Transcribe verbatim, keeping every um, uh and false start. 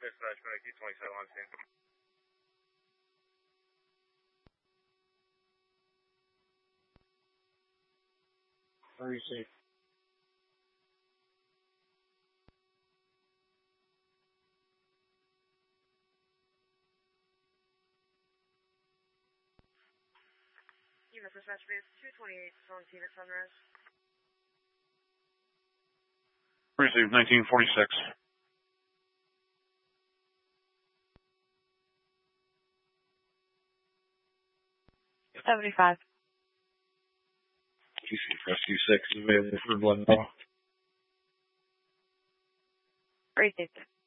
dispatch, Q twenty-seven on scene. Very safe. Unit dispatch base two twenty-eight on scene at Sunrise. Receive nineteen forty-six. seventy-five. Q C Rescue six is available for blood now. Great.